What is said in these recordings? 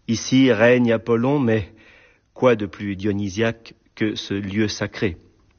Ici règne Apollon, mais quoi de plus dionysiaque que ce lieu sacré?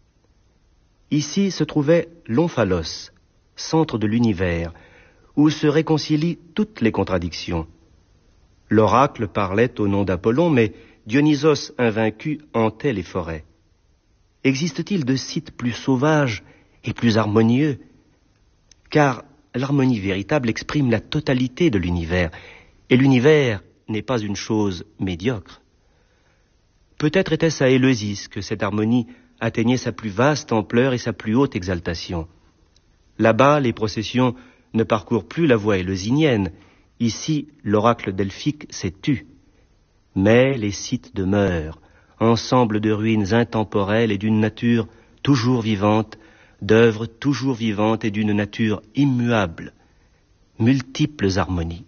Ici se trouvait l'Omphalos, centre de l'univers, où se réconcilient toutes les contradictions. L'oracle parlait au nom d'Apollon, mais Dionysos invaincu hantait les forêts. Existe-t-il de sites plus sauvages et plus harmonieux? Car l'harmonie véritable exprime la totalité de l'univers, et l'univers n'est pas une chose médiocre. Peut-être était-ce à Éleusis que cette harmonie atteignait sa plus vaste ampleur et sa plus haute exaltation. Là-bas, les processions ne parcourent plus la voie éleusinienne. Ici, l'oracle delphique s'est tu. Mais les sites demeurent, ensemble de ruines intemporelles et d'une nature toujours vivante, d'œuvres toujours vivantes et d'une nature immuable, multiples harmonies.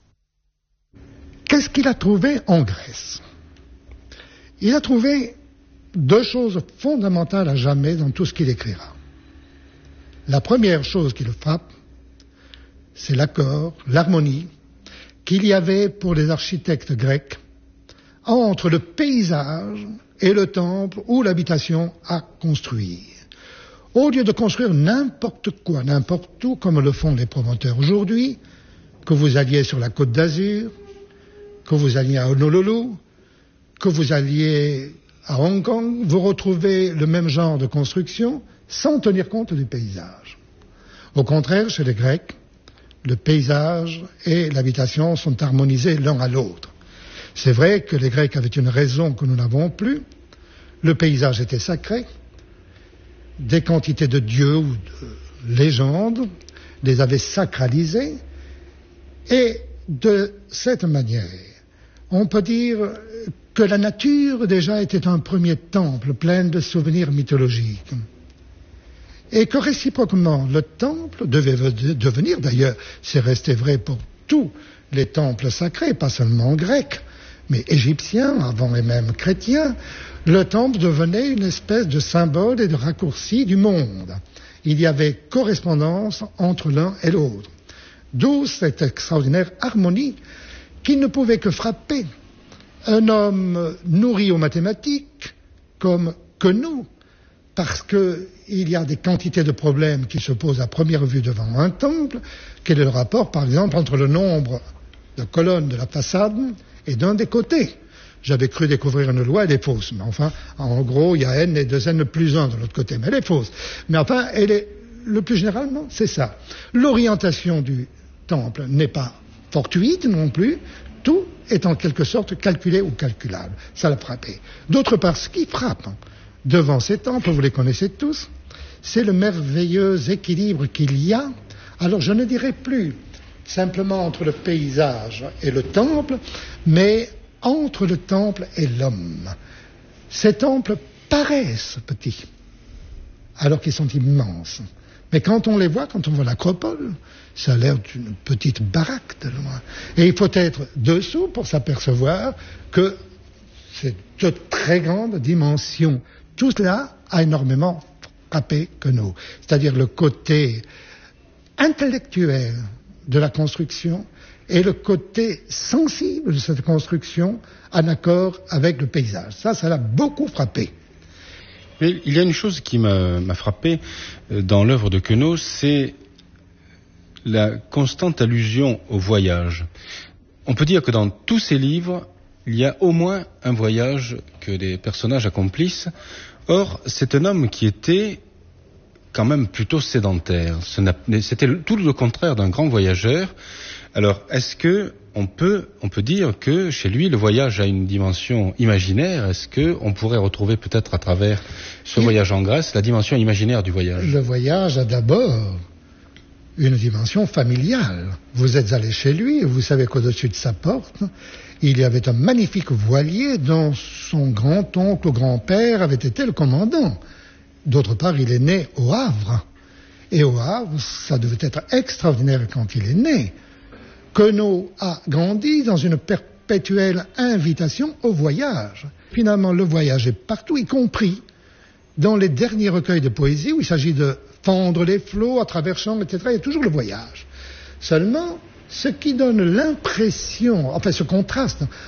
Qu'est-ce qu'il a trouvé en Grèce? Il a trouvé deux choses fondamentales à jamais dans tout ce qu'il écrira. La première chose qui le frappe, c'est l'accord, l'harmonie qu'il y avait pour les architectes grecs entre le paysage et le temple ou l'habitation à construire. Au lieu de construire n'importe quoi, n'importe où, comme le font les promoteurs aujourd'hui, que vous alliez sur la Côte d'Azur, que vous alliez à Honolulu, que vous alliez à Hong Kong, vous retrouvez le même genre de construction sans tenir compte du paysage. Au contraire, chez les Grecs, le paysage et l'habitation sont harmonisés l'un à l'autre. C'est vrai que les Grecs avaient une raison que nous n'avons plus. Le paysage était sacré. Des quantités de dieux ou de légendes les avaient sacralisés. Et de cette manière, on peut dire que la nature déjà était un premier temple plein de souvenirs mythologiques. Et que réciproquement, le temple devait devenir, d'ailleurs, c'est resté vrai pour tous les temples sacrés, pas seulement grecs, mais égyptiens, avant et même chrétiens, le temple devenait une espèce de symbole et de raccourci du monde. Il y avait correspondance entre l'un et l'autre. D'où cette extraordinaire harmonie qui ne pouvait que frapper un homme nourri aux mathématiques comme que nous, parce qu'il y a des quantités de problèmes qui se posent à première vue devant un temple. Quel est le rapport, par exemple, entre le nombre de colonnes de la façade et d'un des côtés? J'avais cru découvrir une loi, elle est fausse. Mais enfin, en gros, il y a n et 2n plus 1 de l'autre côté, mais elle est fausse. Mais enfin, elle est, le plus généralement, c'est ça. L'orientation du temple n'est pas fortuite non plus. Tout est en quelque sorte calculé ou calculable. Ça l'a frappé. D'autre part, ce qui frappe devant ces temples, vous les connaissez tous, c'est le merveilleux équilibre qu'il y a. Alors je ne dirais plus simplement entre le paysage et le temple, mais entre le temple et l'homme. Ces temples paraissent petits, alors qu'ils sont immenses. Mais quand on les voit, quand on voit l'acropole, ça a l'air d'une petite baraque de loin. Et il faut être dessous pour s'apercevoir que c'est de très grandes dimensions. Tout cela a énormément frappé Queneau. C'est-à-dire le côté intellectuel de la construction et le côté sensible de cette construction en accord avec le paysage. Ça l'a beaucoup frappé. Mais il y a une chose qui m'a frappé dans l'œuvre de Queneau, c'est la constante allusion au voyage. On peut dire que dans tous ses livres, il y a au moins un voyage que les personnages accomplissent. Or, c'est un homme qui était quand même plutôt sédentaire. C'était tout le contraire d'un grand voyageur. Alors, est-ce que on peut dire que chez lui, le voyage a une dimension imaginaire? Est-ce qu'on pourrait retrouver peut-être à travers ce voyage en Grèce la dimension imaginaire du voyage? Le voyage a d'abord une dimension familiale. Vous êtes allé chez lui et vous savez qu'au-dessus de sa porte, il y avait un magnifique voilier dont son grand-oncle ou grand-père avait été le commandant. D'autre part, il est né au Havre. Et au Havre, ça devait être extraordinaire quand il est né. Queneau a grandi dans une perpétuelle invitation au voyage. Finalement, le voyage est partout, y compris dans les derniers recueils de poésie où il s'agit de fendre les flots à travers champs, etc. Il y a toujours le voyage. Seulement, ce qui donne l'impression, enfin ce contraste